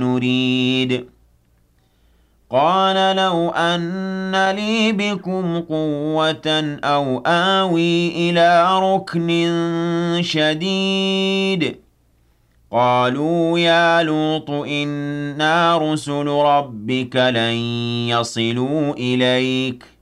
نريد قال لو أن لي بكم قوة أو آوي إلى ركن شديد قالوا يا لوط إنا رسل ربك لن يصلوا إليك